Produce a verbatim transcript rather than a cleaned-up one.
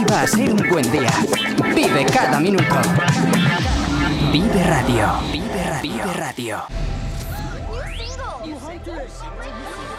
iba a ser un buen día. Vive cada minuto. Vive Radio. Vive Radio. Vive Radio.